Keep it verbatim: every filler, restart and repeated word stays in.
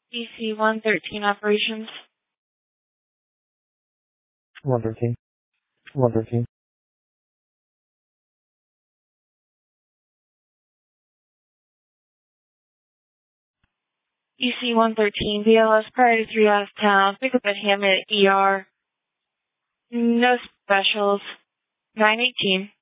E C one thirteen operations. one thirteen. one thirteen. E C one thirteen, B L S prior to three out of town. Pick up at Hammond E R. No specials. nine eighteen.